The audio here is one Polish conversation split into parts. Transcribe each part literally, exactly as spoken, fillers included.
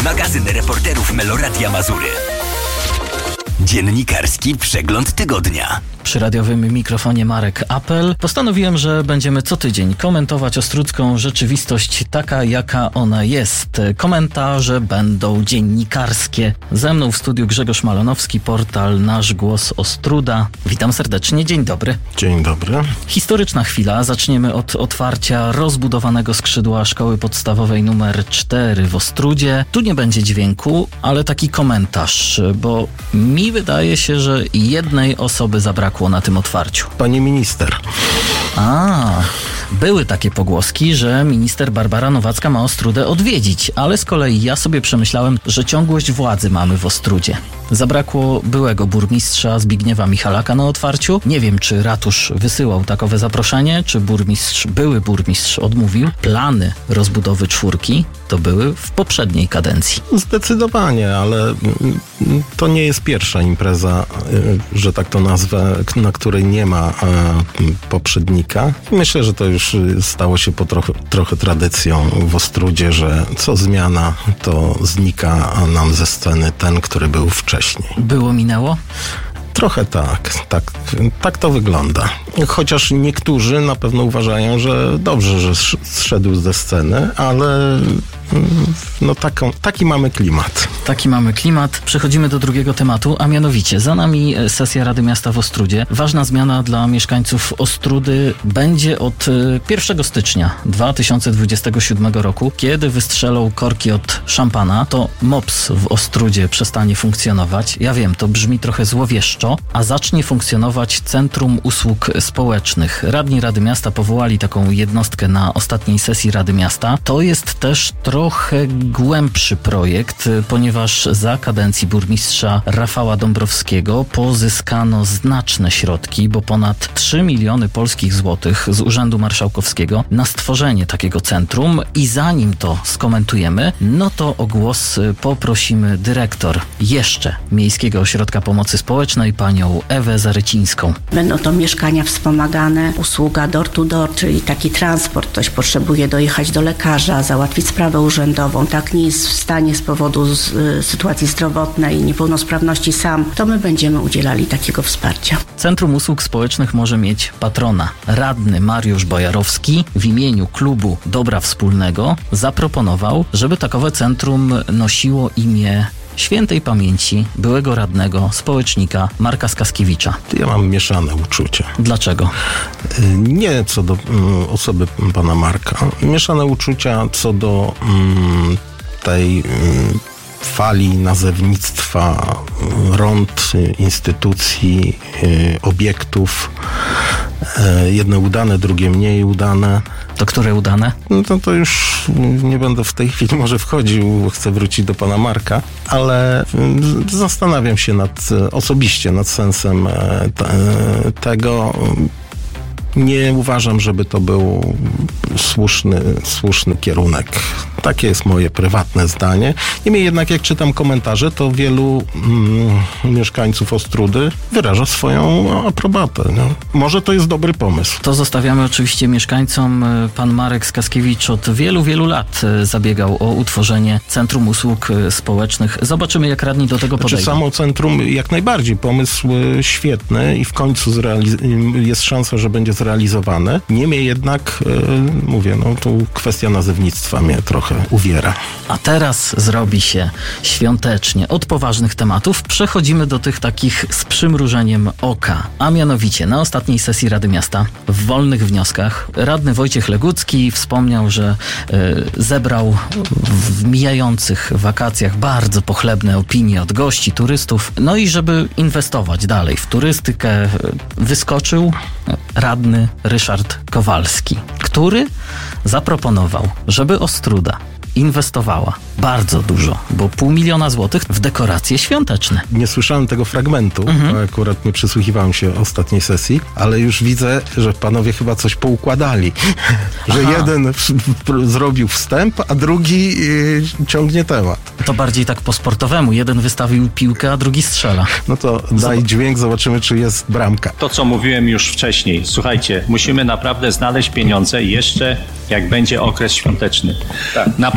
Magazyn reporterów Meloradia Mazury. Dziennikarski przegląd tygodnia. Przy radiowym mikrofonie Marek Apel. Postanowiłem, że będziemy co tydzień komentować ostródzką rzeczywistość taka, jaka ona jest. Komentarze będą dziennikarskie. Ze mną w studiu Grzegorz Malonowski, portal Nasz Głos Ostróda. Witam serdecznie, dzień dobry. Dzień dobry. Historyczna chwila. Zaczniemy od otwarcia rozbudowanego skrzydła szkoły podstawowej numer cztery w Ostródzie. Tu nie będzie dźwięku, ale taki komentarz, bo mi wydaje się, że jednej osoby zabrakło na tym otwarciu. Pani minister. A, były takie pogłoski, że minister Barbara Nowacka ma Ostródę odwiedzić, ale z kolei ja sobie przemyślałem, że ciągłość władzy mamy w Ostródzie. Zabrakło byłego burmistrza Zbigniewa Michalaka na otwarciu. Nie wiem, czy ratusz wysyłał takowe zaproszenie, czy burmistrz, były burmistrz odmówił. Plany rozbudowy czwórki to były w poprzedniej kadencji. Zdecydowanie, ale to nie jest pierwsza impreza, że tak to nazwę, na której nie ma poprzednika. Myślę, że to już stało się po trochę, trochę tradycją w Ostródzie, że co zmiana, to znika nam ze sceny ten, który był wcześniej. Było, minęło? Trochę tak, tak, tak to wygląda. Chociaż niektórzy na pewno uważają, że dobrze, że zszedł ze sceny, ale no taką, taki mamy klimat. Taki mamy klimat. Przechodzimy do drugiego tematu, a mianowicie za nami sesja Rady Miasta w Ostródzie. Ważna zmiana dla mieszkańców Ostródy będzie od pierwszego stycznia dwa tysiące dwudziestego siódmego roku, kiedy wystrzelą korki od szampana, to MOPS w Ostródzie przestanie funkcjonować. Ja wiem, to brzmi trochę złowieszczo, a zacznie funkcjonować Centrum Usług Społecznych. Radni Rady Miasta powołali taką jednostkę na ostatniej sesji Rady Miasta. To jest też trochę głębszy projekt, ponieważ za kadencji burmistrza Rafała Dąbrowskiego pozyskano znaczne środki, bo ponad trzy miliony polskich złotych z Urzędu Marszałkowskiego na stworzenie takiego centrum. I zanim to skomentujemy, no to o głos poprosimy dyrektor jeszcze Miejskiego Ośrodka Pomocy Społecznej, panią Ewę Zarycińską. Będą to mieszkania wspomagane, usługa door to door, czyli taki transport. Ktoś potrzebuje dojechać do lekarza, załatwić sprawę urzędową, tak nie jest w stanie z powodu z, y, sytuacji zdrowotnej, niepełnosprawności sam, to my będziemy udzielali takiego wsparcia. Centrum Usług Społecznych może mieć patrona. Radny Mariusz Bojarowski w imieniu klubu Dobra Wspólnego zaproponował, żeby takowe centrum nosiło imię świętej pamięci byłego radnego, społecznika Marka Skaskiewicza. Ja mam mieszane uczucia. Dlaczego? Nie co do um, osoby pana Marka. Mieszane uczucia co do um, tej um, fali nazewnictwa rond, instytucji, y, obiektów. Y, jedne udane, drugie mniej udane. To które udane? No to, to już nie będę w tej chwili może wchodził, bo chcę wrócić do pana Marka, ale zastanawiam się nad, osobiście nad sensem te, tego. Nie uważam, żeby to był słuszny, słuszny kierunek. Takie jest moje prywatne zdanie. Niemniej jednak, jak czytam komentarze, to wielu mm, mieszkańców Ostródy wyraża swoją aprobatę. No. Może to jest dobry pomysł. To zostawiamy oczywiście mieszkańcom. Pan Marek Skaskiewicz od wielu, wielu lat zabiegał o utworzenie Centrum Usług Społecznych. Zobaczymy, jak radni do tego podejdą. Znaczy, samo centrum jak najbardziej. Pomysł świetny i w końcu zrealiz- jest szansa, że będzie zrealizowane. Niemniej jednak, yy, mówię, no tu kwestia nazewnictwa mnie trochę uwiera. A teraz zrobi się świątecznie. Od poważnych tematów przechodzimy do tych takich z przymrużeniem oka. A mianowicie na ostatniej sesji Rady Miasta w wolnych wnioskach radny Wojciech Legucki wspomniał, że y, zebrał w mijających wakacjach bardzo pochlebne opinie od gości, turystów. No i żeby inwestować dalej w turystykę, y, wyskoczył radny Ryszard Kowalski, który zaproponował, żeby Ostróda inwestowała bardzo dużo, bo pół miliona złotych w dekoracje świąteczne. Nie słyszałem tego fragmentu, mhm. bo akurat nie przysłuchiwałem się ostatniej sesji, ale już widzę, że panowie chyba coś poukładali. Że Aha. jeden w, w, zrobił wstęp, a drugi yy, ciągnie temat. To bardziej tak po sportowemu. Jeden wystawił piłkę, a drugi strzela. No to daj dźwięk, zobaczymy, czy jest bramka. To, co mówiłem już wcześniej. Słuchajcie, musimy naprawdę znaleźć pieniądze jeszcze, jak będzie okres świąteczny. Tak. Na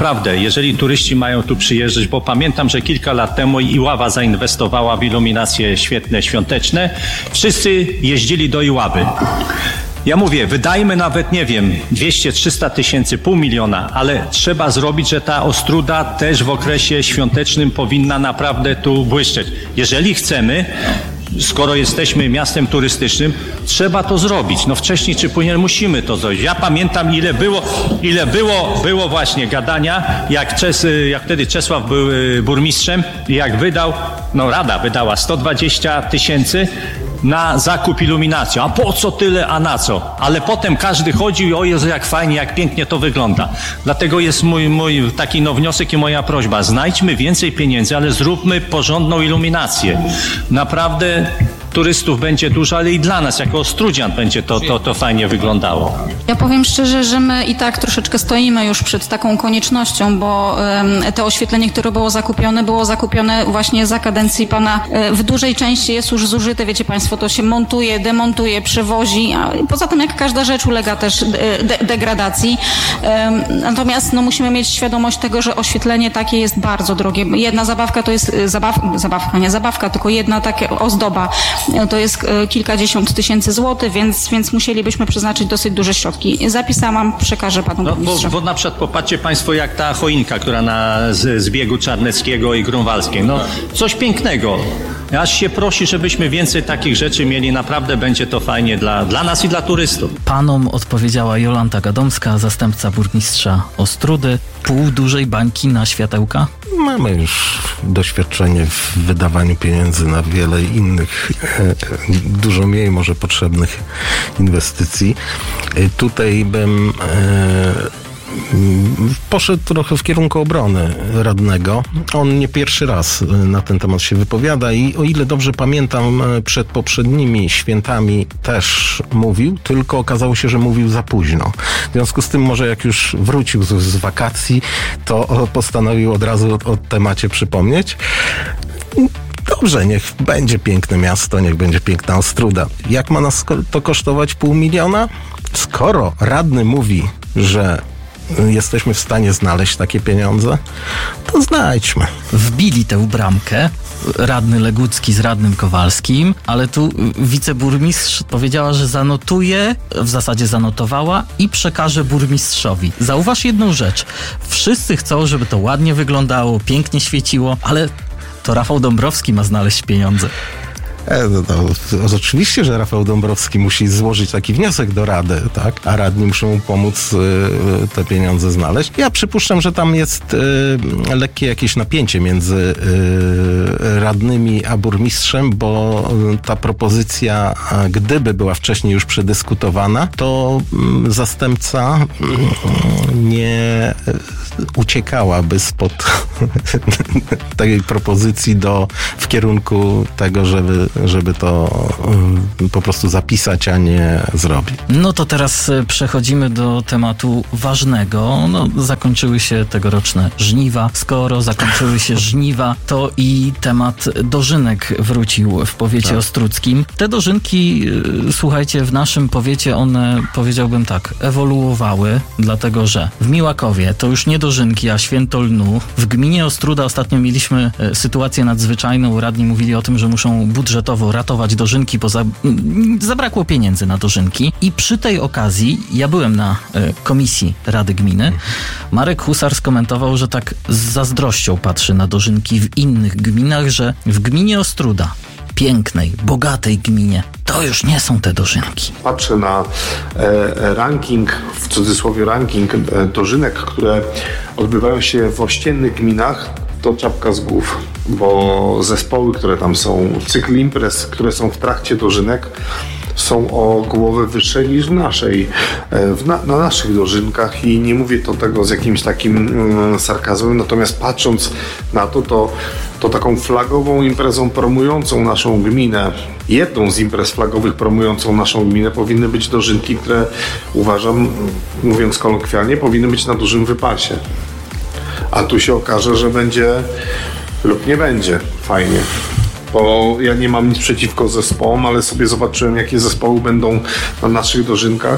naprawdę, jeżeli turyści mają tu przyjeżdżać, bo pamiętam, że kilka lat temu Iława zainwestowała w iluminacje świetne, świąteczne, wszyscy jeździli do Iławy. Ja mówię, wydajmy nawet, nie wiem, dwieście trzysta tysięcy, pół miliona, ale trzeba zrobić, że ta Ostróda też w okresie świątecznym powinna naprawdę tu błyszczeć. Jeżeli chcemy, skoro jesteśmy miastem turystycznym, trzeba to zrobić. No wcześniej czy później musimy to zrobić. Ja pamiętam, ile było, ile było, było właśnie gadania, jak, Czes, jak wtedy Czesław był burmistrzem i jak wydał, no Rada wydała sto dwadzieścia tysięcy na zakup iluminacji. A po co tyle, a na co? Ale potem każdy chodził i o Jezu, jak fajnie, jak pięknie to wygląda. Dlatego jest mój, mój taki no wniosek i moja prośba. Znajdźmy więcej pieniędzy, ale zróbmy porządną iluminację. Naprawdę turystów będzie dużo, ale i dla nas, jako Ostródzian, będzie to, to, to fajnie wyglądało. Ja powiem szczerze, że my i tak troszeczkę stoimy już przed taką koniecznością, bo um, to oświetlenie, które było zakupione, było zakupione właśnie za kadencji pana. W dużej części jest już zużyte, wiecie państwo, to się montuje, demontuje, przewozi, a poza tym jak każda rzecz ulega też de- degradacji. Um, natomiast no, musimy mieć świadomość tego, że oświetlenie takie jest bardzo drogie. Jedna zabawka to jest, zabaw, zabawka, nie zabawka, tylko jedna taka ozdoba. To jest kilkadziesiąt tysięcy złotych, więc, więc musielibyśmy przeznaczyć dosyć duże środki. Zapisałam, przekażę panu no, burmistrzowi. Bo, bo na przykład popatrzcie państwo, jak ta choinka, która na z, zbiegu Czarneckiego i Grunwaldzkiej. No coś pięknego. Aż się prosi, żebyśmy więcej takich rzeczy mieli. Naprawdę będzie to fajnie dla, dla nas i dla turystów. Panom odpowiedziała Jolanta Gadomska, zastępca burmistrza Ostródy. Pół dużej bańki na światełka? Mamy już doświadczenie w wydawaniu pieniędzy na wiele innych, e, dużo mniej może potrzebnych inwestycji. E, tutaj bym e, poszedł trochę w kierunku obrony radnego. On nie pierwszy raz na ten temat się wypowiada i o ile dobrze pamiętam, przed poprzednimi świętami też mówił, tylko okazało się, że mówił za późno. W związku z tym może jak już wrócił z, z wakacji, to postanowił od razu o, o temacie przypomnieć. Dobrze, niech będzie piękne miasto, niech będzie piękna Ostróda. Jak ma nas to kosztować pół miliona? Skoro radny mówi, że jesteśmy w stanie znaleźć takie pieniądze, to znajdźmy. Wbili tę bramkę radny Legucki z radnym Kowalskim, ale tu wiceburmistrz powiedziała, że zanotuje, w zasadzie zanotowała i przekaże burmistrzowi. Zauważ jedną rzecz. Wszyscy chcą, żeby to ładnie wyglądało, pięknie świeciło, ale to Rafał Dąbrowski ma znaleźć pieniądze. E, no to, to, oczywiście, że Rafał Dąbrowski musi złożyć taki wniosek do Rady, tak? A radni muszą mu pomóc y, te pieniądze znaleźć. Ja przypuszczam, że tam jest y, lekkie jakieś napięcie między y, radnymi a burmistrzem, bo ta propozycja, gdyby była wcześniej już przedyskutowana, to y, zastępca y, nie uciekałaby spod tej propozycji do, w kierunku tego, żeby żeby to um, po prostu zapisać, a nie zrobić. No to teraz przechodzimy do tematu ważnego. No, zakończyły się tegoroczne żniwa. Skoro zakończyły się żniwa, to i temat dożynek wrócił w powiecie tak. ostródzkim. Te dożynki, słuchajcie, w naszym powiecie one, powiedziałbym tak, ewoluowały, dlatego że w Miłakowie to już nie dożynki, a święto lnu. W gminie Ostróda ostatnio mieliśmy sytuację nadzwyczajną. Radni mówili o tym, że muszą budżetowo ratować dożynki, bo za, zabrakło pieniędzy na dożynki. I przy tej okazji, ja byłem na y, komisji Rady Gminy, Marek Husar skomentował, że tak z zazdrością patrzy na dożynki w innych gminach, że w gminie Ostróda, pięknej, bogatej gminie, to już nie są te dożynki. Patrzę na e, ranking, w cudzysłowie ranking e, dożynek, które odbywają się w ościennych gminach, to czapka z głów, bo zespoły, które tam są, cykl imprez, które są w trakcie dożynek, są o głowę wyższe niż w naszej, w na, na naszych dożynkach i nie mówię to tego z jakimś takim mm, sarkazmem, natomiast patrząc na to, to, to taką flagową imprezą promującą naszą gminę, jedną z imprez flagowych promującą naszą gminę powinny być dożynki, które uważam, mówiąc kolokwialnie, powinny być na dużym wypasie. A tu się okaże, że będzie lub nie będzie fajnie. Bo ja nie mam nic przeciwko zespołom, ale sobie zobaczyłem, jakie zespoły będą na naszych dożynkach.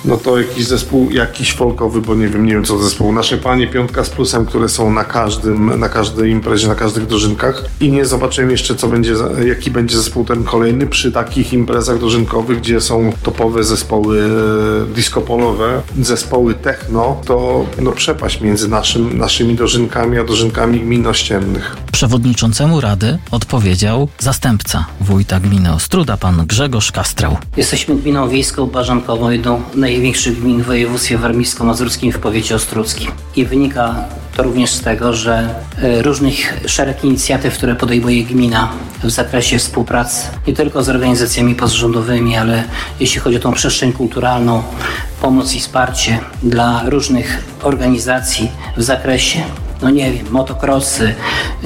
no to jakiś zespół, jakiś folkowy, bo nie wiem, nie wiem co to zespół. Nasze Panie, Piątka z Plusem, które są na każdym, na każdej imprezie, na każdych dożynkach i nie zobaczyłem jeszcze, co będzie, jaki będzie zespół ten kolejny przy takich imprezach dożynkowych, gdzie są topowe zespoły disco-polowe, zespoły techno, to no przepaść między naszym, naszymi dożynkami a dożynkami gmin ościennych. Przewodniczącemu Rady odpowiedział zastępca wójta gminy Ostróda, pan Grzegorz Kastrał. Jesteśmy gminą wiejską, barzankową, jedną z największych gmin w województwie warmińsko-mazurskim w powiecie ostrudzkim. I wynika to również z tego, że różnych szereg inicjatyw, które podejmuje gmina w zakresie współpracy nie tylko z organizacjami pozarządowymi, ale jeśli chodzi o tą przestrzeń kulturalną, pomoc i wsparcie dla różnych organizacji w zakresie, no nie wiem, motocrossy, yy,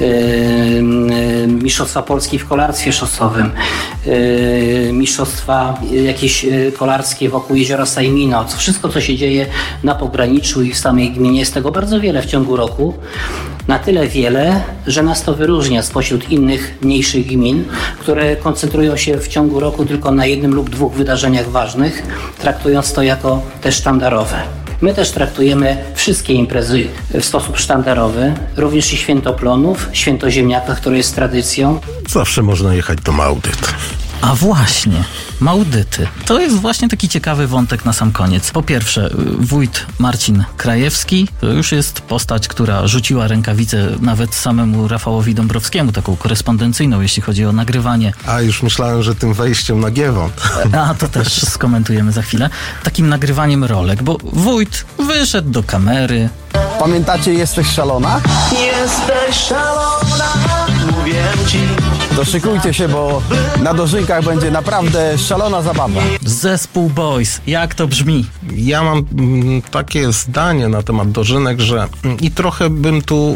yy, mistrzostwa Polski w kolarstwie szosowym, yy, mistrzostwa jakieś kolarskie wokół jeziora Sajmino, co wszystko, co się dzieje na pograniczu i w samej gminie, jest tego bardzo wiele w ciągu roku. Na tyle wiele, że nas to wyróżnia spośród innych mniejszych gmin, które koncentrują się w ciągu roku tylko na jednym lub dwóch wydarzeniach ważnych, traktując to jako te sztandarowe. My też traktujemy wszystkie imprezy w sposób sztandarowy, również i Święto Plonów, Święto Ziemniaka, które jest tradycją. Zawsze można jechać do Małdyt. A właśnie, Małdyty. To jest właśnie taki ciekawy wątek na sam koniec. Po pierwsze, wójt Marcin Krajewski to już jest postać, która rzuciła rękawicę nawet samemu Rafałowi Dąbrowskiemu, taką korespondencyjną, jeśli chodzi o nagrywanie. A już myślałem, że tym wejściem na Giewont. A to też skomentujemy za chwilę. Takim nagrywaniem rolek, bo wójt wyszedł do kamery. Pamiętacie Jesteś szalona? Jesteś szalona, mówię ci. To szykujcie się, bo na dożynkach będzie naprawdę szalona zabawa. Zespół Boys, jak to brzmi? Ja mam mm, takie zdanie na temat dożynek, że mm, i trochę bym tu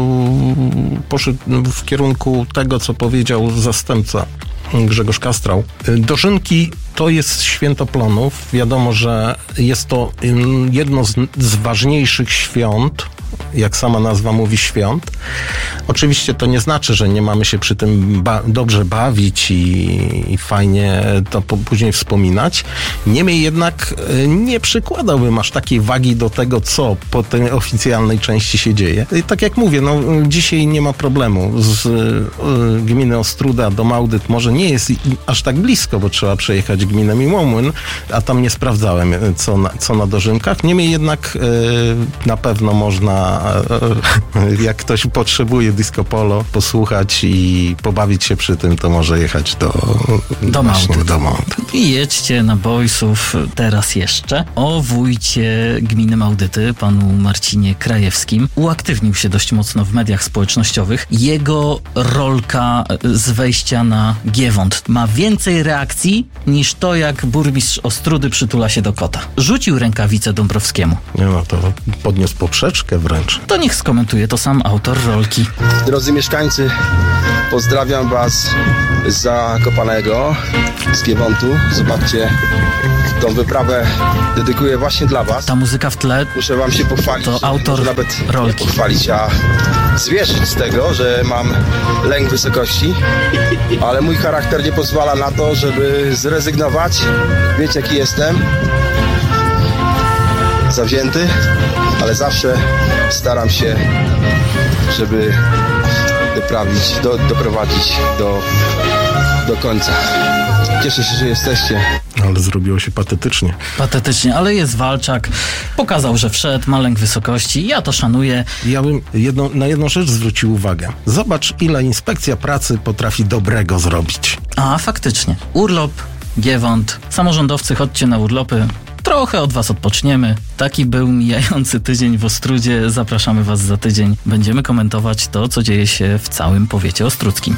yy, poszedł w kierunku tego, co powiedział zastępca Grzegorz Kastrał. Dożynki to jest Święto Plonów. Wiadomo, że jest to jedno z, z ważniejszych świąt, jak sama nazwa mówi, świąt. Oczywiście to nie znaczy, że nie mamy się przy tym ba- dobrze bawić i, i fajnie to po- później wspominać. Niemniej jednak nie przykładałbym aż takiej wagi do tego, co po tej oficjalnej części się dzieje. I tak jak mówię, no dzisiaj nie ma problemu. Z y, gminy Ostróda do Małdyt może nie jest aż tak blisko, bo trzeba przejechać gminę Miłomłyn, a tam nie sprawdzałem, co na, co na dożynkach. Niemniej jednak y, na pewno można, jak ktoś potrzebuje disco polo, posłuchać i pobawić się przy tym, to może jechać do, do Małdyt. Do Małdyt. I jedźcie na Boysów teraz jeszcze. O wójcie gminy Małdyty, panu Marcinie Krajewskim, uaktywnił się dość mocno w mediach społecznościowych. Jego rolka z wejścia na Giewont ma więcej reakcji niż to, jak burmistrz Ostródy przytula się do kota. Rzucił rękawicę Dąbrowskiemu. Nie no, to podniósł poprzeczkę wręcz. To niech skomentuje to sam autor rolki. Drodzy mieszkańcy, pozdrawiam was z Zakopanego, z Giewontu. Zobaczcie, tą wyprawę dedykuję właśnie dla was. Ta muzyka w tle muszę wam się pochwalić. To autor nawet rolki. Nie pochwalić, a zwierzyć z tego, że mam lęk wysokości, ale mój charakter nie pozwala na to, żeby zrezygnować. Wiecie, jaki jestem? Zawzięty, ale zawsze staram się, żeby doprawić, do, doprowadzić do, do końca. Cieszę się, że jesteście. Ale zrobiło się patetycznie. Patetycznie, ale jest walczak. Pokazał, że wszedł, ma lęk wysokości. Ja to szanuję. Ja bym jedno, na jedną rzecz zwrócił uwagę. Zobacz, ile inspekcja pracy potrafi dobrego zrobić. A, faktycznie. Urlop, Giewont. Samorządowcy, chodźcie na urlopy. Trochę od was odpoczniemy. Taki był mijający tydzień w Ostródzie. Zapraszamy was za tydzień. Będziemy komentować to, co dzieje się w całym powiecie ostródzkim.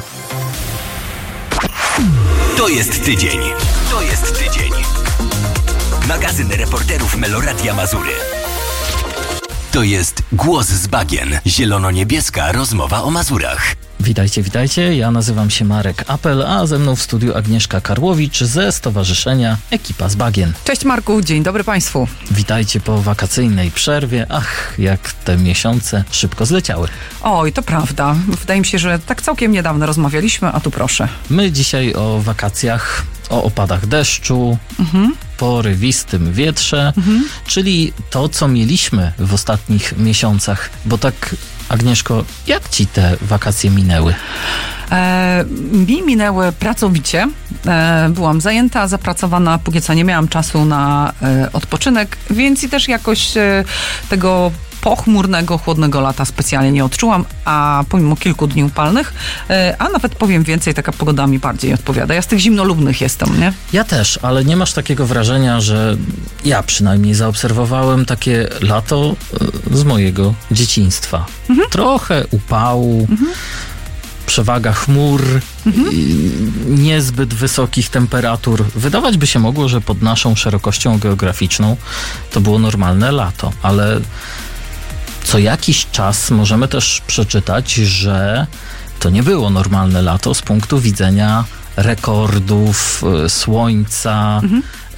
To jest tydzień. To jest tydzień. Magazyn reporterów Meloradia Mazury. To jest Głos z Bagien. Zielono-niebieska rozmowa o Mazurach. Witajcie, witajcie. Ja nazywam się Marek Apel, a ze mną w studiu Agnieszka Karłowicz ze Stowarzyszenia Ekipa z Bagien. Cześć Marku, dzień dobry Państwu. Witajcie po wakacyjnej przerwie. Ach, jak te miesiące szybko zleciały. Oj, to prawda. Wydaje mi się, że tak całkiem niedawno rozmawialiśmy, a tu proszę. My dzisiaj o wakacjach, o opadach deszczu, mhm. porywistym wietrze, mhm. czyli to, co mieliśmy w ostatnich miesiącach. Bo tak, Agnieszko, jak ci te wakacje minęły? E, mi minęły pracowicie. E, byłam zajęta, zapracowana, póki co nie miałam czasu na e, odpoczynek, więc i też jakoś e, tego pochmurnego, chłodnego lata specjalnie nie odczułam, a pomimo kilku dni upalnych, e, a nawet powiem więcej, taka pogoda mi bardziej odpowiada. Ja z tych zimnolubnych jestem, nie? Ja też, ale nie masz takiego wrażenia, że ja przynajmniej zaobserwowałem takie lato e, z mojego dzieciństwa. Mhm. Trochę upału, mhm. przewaga chmur, mhm. niezbyt wysokich temperatur. Wydawać by się mogło, że pod naszą szerokością geograficzną to było normalne lato, ale co jakiś czas możemy też przeczytać, że to nie było normalne lato z punktu widzenia rekordów, słońca, mhm.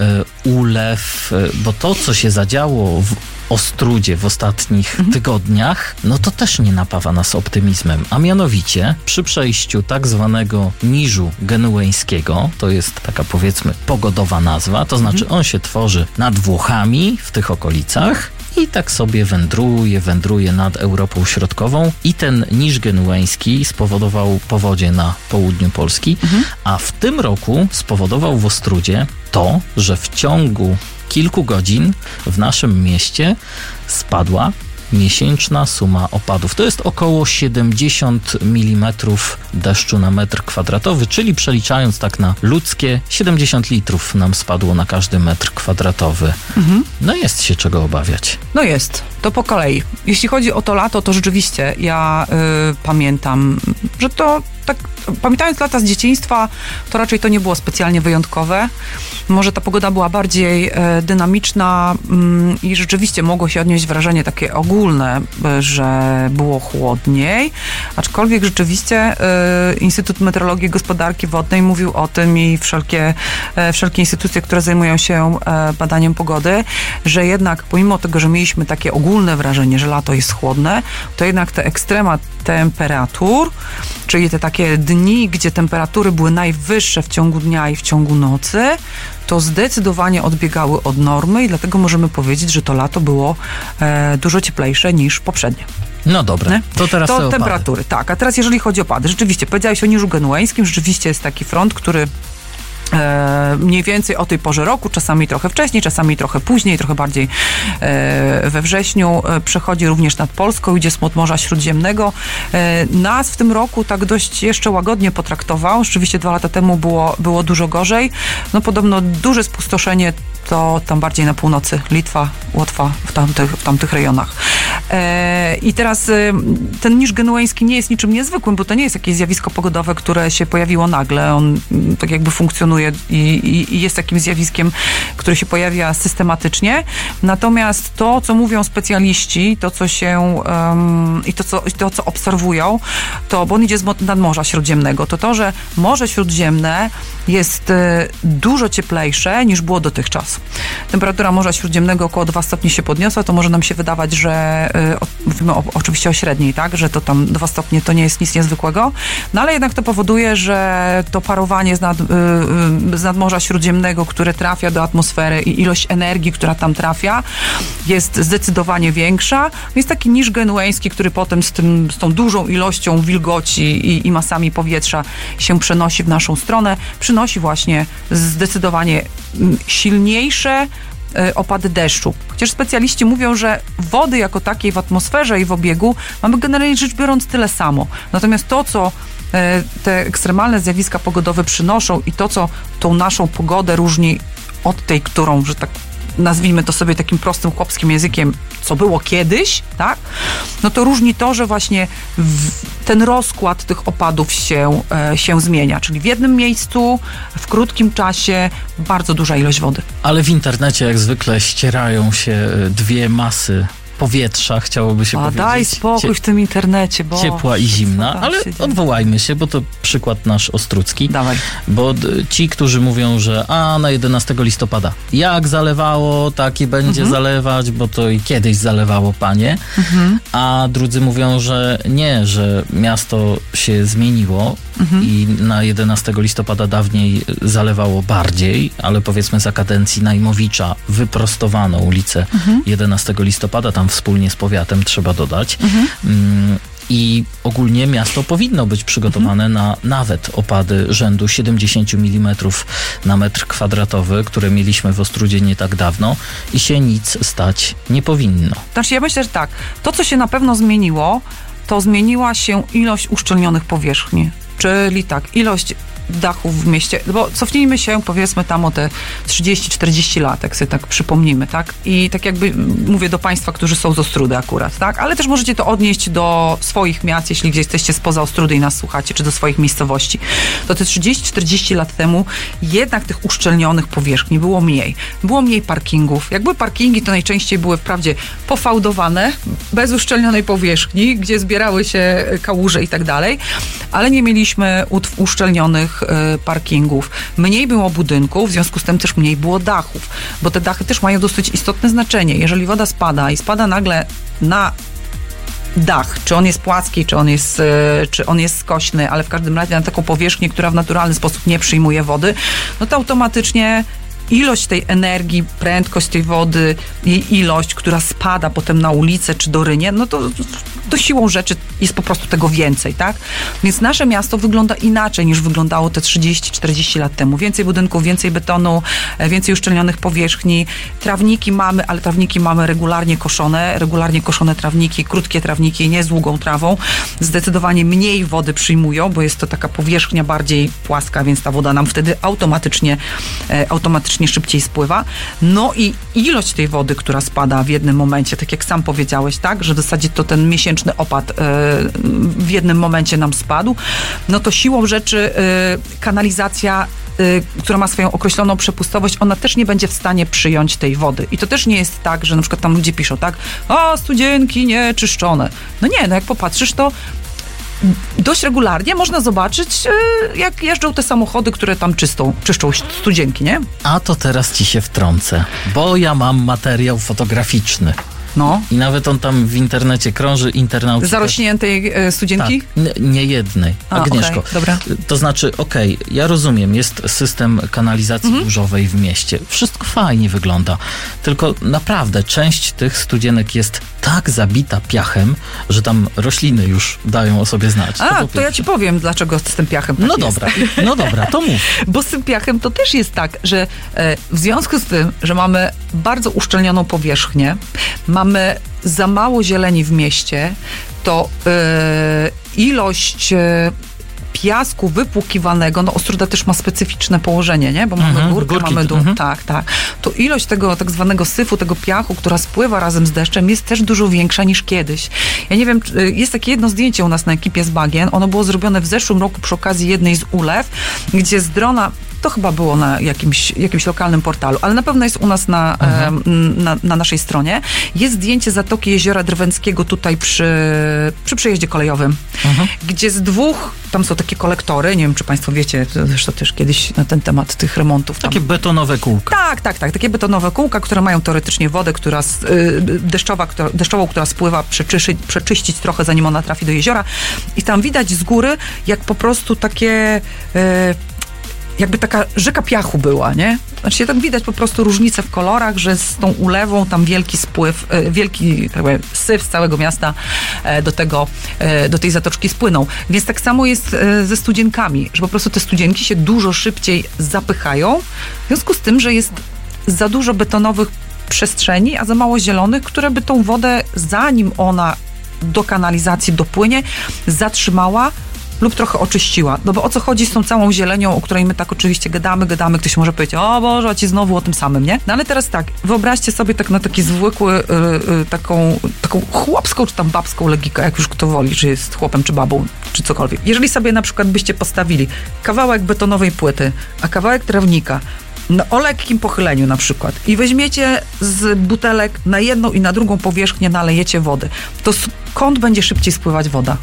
ulew, bo to, co się zadziało w Ostródzie w ostatnich mhm. tygodniach, no to też nie napawa nas optymizmem. A mianowicie przy przejściu tak zwanego niżu genueńskiego, to jest taka powiedzmy pogodowa nazwa, to znaczy mhm. on się tworzy nad Włochami w tych okolicach i tak sobie wędruje, wędruje nad Europą Środkową i ten niż genueński spowodował powodzie na południu Polski, mhm. a w tym roku spowodował w Ostródzie to, że w ciągu kilku godzin w naszym mieście spadła miesięczna suma opadów. To jest około siedemdziesiąt milimetrów deszczu na metr kwadratowy, czyli przeliczając tak na ludzkie, siedemdziesiąt litrów nam spadło na każdy metr kwadratowy. Mhm. No jest się czego obawiać. No jest. To po kolei. Jeśli chodzi o to lato, to rzeczywiście ja y, pamiętam, że to tak, pamiętając lata z dzieciństwa, to raczej to nie było specjalnie wyjątkowe. Może ta pogoda była bardziej e, dynamiczna mm, i rzeczywiście mogło się odnieść wrażenie takie ogólne, że było chłodniej, aczkolwiek rzeczywiście e, Instytut Meteorologii i Gospodarki Wodnej mówił o tym i wszelkie, e, wszelkie instytucje, które zajmują się e, badaniem pogody, że jednak pomimo tego, że mieliśmy takie ogólne wrażenie, że lato jest chłodne, to jednak te ekstrema temperatur, czyli te takie dni, gdzie temperatury były najwyższe w ciągu dnia i w ciągu nocy, to zdecydowanie odbiegały od normy i dlatego możemy powiedzieć, że to lato było e, dużo cieplejsze niż poprzednie. No dobra, nie? to teraz To temperatury, tak. A teraz jeżeli chodzi o opady, rzeczywiście, powiedziałeś o niżu genueńskim, rzeczywiście jest taki front, który E, mniej więcej o tej porze roku, czasami trochę wcześniej, czasami trochę później, trochę bardziej e, we wrześniu e, przechodzi również nad Polską, idzie spod Morza Śródziemnego. E, nas w tym roku tak dość jeszcze łagodnie potraktował. Rzeczywiście dwa lata temu było, było dużo gorzej. No podobno duże spustoszenie to tam bardziej na północy, Litwa, Łotwa, w tamtych, w tamtych rejonach. E, I teraz e, ten niż genueński nie jest niczym niezwykłym, bo to nie jest jakieś zjawisko pogodowe, które się pojawiło nagle. On tak jakby funkcjonuje i, i, i jest takim zjawiskiem, które się pojawia systematycznie. Natomiast to, co mówią specjaliści, to, co się um, i to co, to, co obserwują, to, bo on idzie z nadmorza Śródziemnego, to to, że Morze Śródziemne jest e, dużo cieplejsze niż było dotychczas. Temperatura Morza Śródziemnego około dwa stopnie się podniosła, to może nam się wydawać, że e, o, mówimy o, oczywiście o średniej, tak, że to tam dwa stopnie to nie jest nic niezwykłego, no ale jednak to powoduje, że to parowanie z nad, y, z nadmorza Śródziemnego, które trafia do atmosfery i ilość energii, która tam trafia, jest zdecydowanie większa. Jest taki niż genueński, który potem z, tym, z tą dużą ilością wilgoci i, i masami powietrza się przenosi w naszą stronę. Przynosi właśnie zdecydowanie silniejsze opady deszczu. Chociaż specjaliści mówią, że wody jako takiej w atmosferze i w obiegu mamy generalnie rzecz biorąc tyle samo. Natomiast to, co te ekstremalne zjawiska pogodowe przynoszą i to, co tą naszą pogodę różni od tej, którą, że tak nazwijmy to sobie takim prostym chłopskim językiem, co było kiedyś, tak? No to różni to, że właśnie w, ten rozkład tych opadów się, e, się zmienia. Czyli w jednym miejscu, w krótkim czasie, bardzo duża ilość wody. Ale w internecie jak zwykle ścierają się dwie masy powietrza, chciałoby się A powiedzieć. daj spokój w tym internecie, bo... Ciepła i zimna, ale odwołajmy się, bo to przykład nasz ostrucki. Dawaj. Bo ci, którzy mówią, że a na jedenastego listopada jak zalewało, tak i będzie mhm. zalewać, bo to i kiedyś zalewało, panie. Mhm. A drudzy mówią, że nie, że miasto się zmieniło. mhm. i na jedenastego listopada dawniej zalewało bardziej, ale powiedzmy za kadencji Najmowicza wyprostowano ulicę mhm. jedenastego listopada, tam wspólnie z powiatem trzeba dodać. Mhm. Mm, I ogólnie miasto powinno być przygotowane mhm. na nawet opady rzędu siedemdziesiąt milimetrów na metr kwadratowy, które mieliśmy w Ostródzie nie tak dawno i się nic stać nie powinno. Znaczy ja myślę, że tak, to co się na pewno zmieniło, to zmieniła się ilość uszczelnionych powierzchni. Czyli tak, ilość dachów w mieście, bo cofnijmy się powiedzmy tam o te trzydzieści czterdzieści lat, jak sobie tak przypomnimy, tak? I tak jakby mówię do Państwa, którzy są z Ostródy akurat, tak? Ale też możecie to odnieść do swoich miast, jeśli gdzieś jesteście spoza Ostródy i nas słuchacie, czy do swoich miejscowości. To te trzydzieści czterdzieści lat temu jednak tych uszczelnionych powierzchni było mniej. Było mniej parkingów. Jak były parkingi, to najczęściej były wprawdzie pofałdowane, bez uszczelnionej powierzchni, gdzie zbierały się kałuże i tak dalej, ale nie mieliśmy uszczelnionych parkingów. Mniej było budynków, w związku z tym też mniej było dachów, bo te dachy też mają dosyć istotne znaczenie. Jeżeli woda spada i spada nagle na dach, czy on jest płaski, czy on jest, czy on jest skośny, ale w każdym razie na taką powierzchnię, która w naturalny sposób nie przyjmuje wody, no to automatycznie ilość tej energii, prędkość tej wody, jej ilość, która spada potem na ulicę czy do rynie, no to, to siłą rzeczy jest po prostu tego więcej, tak? Więc nasze miasto wygląda inaczej niż wyglądało te trzydzieści czterdzieści lat temu. Więcej budynków, więcej betonu, więcej uszczelnionych powierzchni. Trawniki mamy, ale trawniki mamy regularnie koszone, regularnie koszone trawniki, krótkie trawniki, nie z długą trawą. Zdecydowanie mniej wody przyjmują, bo jest to taka powierzchnia bardziej płaska, więc ta woda nam wtedy automatycznie, automatycznie szybciej spływa. No i ilość tej wody, która spada w jednym momencie, tak jak sam powiedziałeś, tak, że w zasadzie to ten miesięczny opad w jednym momencie nam spadł, no to siłą rzeczy kanalizacja, która ma swoją określoną przepustowość, ona też nie będzie w stanie przyjąć tej wody. I to też nie jest tak, że na przykład tam ludzie piszą, tak, a studzienki nieczyszczone. No nie, no jak popatrzysz, to dość regularnie można zobaczyć, jak jeżdżą te samochody, które tam czystą, czyszczą studzienki, nie? A to teraz ci się wtrącę, bo ja mam materiał fotograficzny. No. I nawet on tam w internecie krąży, internauci... Zarośniętej e, studzienki? Tak, n- nie jednej. A, Agnieszko. Okay, dobra. To znaczy, okej, okay, ja rozumiem, jest system kanalizacji mhm. burzowej w mieście. Wszystko fajnie wygląda. Tylko naprawdę część tych studienek jest tak zabita piachem, że tam rośliny już dają o sobie znać. A, to, to ja ci powiem, dlaczego z tym piachem tak No jest. dobra, no dobra, to mów. Bo z tym piachem to też jest tak, że e, w związku z tym, że mamy bardzo uszczelnioną powierzchnię, mamy za mało zieleni w mieście, to e, ilość e, piasku wypłukiwanego, no Ostróda też ma specyficzne położenie, nie? Bo mamy mhm, górkę, górki, mamy dół, mhm. tak, tak. To ilość tego tak zwanego syfu, tego piachu, która spływa razem z deszczem, jest też dużo większa niż kiedyś. Ja nie wiem, jest takie jedno zdjęcie u nas na ekipie z Bagien, ono było zrobione w zeszłym roku przy okazji jednej z ulew, gdzie z drona, to chyba było na jakimś, jakimś lokalnym portalu, ale na pewno jest u nas na, mhm. e, na, na naszej stronie. Jest zdjęcie Zatoki Jeziora Drwęckiego tutaj przy, przy przejeździe kolejowym, mhm. gdzie z dwóch, tam są takie kolektory, nie wiem, czy Państwo wiecie, zresztą też kiedyś na ten temat tych remontów. Tam. Takie betonowe kółka. Tak, tak, tak, takie betonowe kółka, które mają teoretycznie wodę, która y, deszczowa, która, deszczową, która spływa, przeczyszy, przeczyścić trochę, zanim ona trafi do jeziora. I tam widać z góry, jak po prostu takie... Y, jakby taka rzeka piachu była, nie? Znaczy tam widać po prostu różnicę w kolorach, że z tą ulewą tam wielki spływ, wielki tak powiem, syf z całego miasta do tego, do tej zatoczki spłynął. Więc tak samo jest ze studzienkami, że po prostu te studzienki się dużo szybciej zapychają, w związku z tym, że jest za dużo betonowych przestrzeni, a za mało zielonych, które by tą wodę, zanim ona do kanalizacji dopłynie, zatrzymała lub trochę oczyściła. No bo o co chodzi z tą całą zielenią, o której my tak oczywiście gadamy, gadamy, ktoś może powiedzieć, o Boże, a ci znowu o tym samym, nie? No ale teraz tak, wyobraźcie sobie tak na taki zwykły, yy, yy, taką, taką chłopską czy tam babską logikę, jak już kto woli, czy jest chłopem, czy babą, czy cokolwiek. Jeżeli sobie na przykład byście postawili kawałek betonowej płyty, a kawałek trawnika, no, o lekkim pochyleniu na przykład i weźmiecie z butelek na jedną i na drugą powierzchnię nalejecie wody, to skąd będzie szybciej spływać woda?